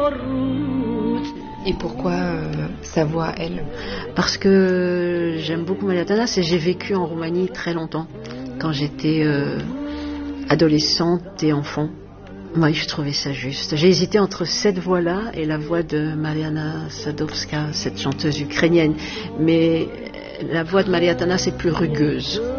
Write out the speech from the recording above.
Et pourquoi sa voix, elle? Parce que j'aime beaucoup Maria Tanas et j'ai vécu en Roumanie très longtemps, quand j'étais adolescente et enfant. Moi, je trouvais ça juste. J'ai hésité entre cette voix-là et la voix de Mariana Sadowska, cette chanteuse ukrainienne. Mais la voix de Maria Tanas est plus rugueuse.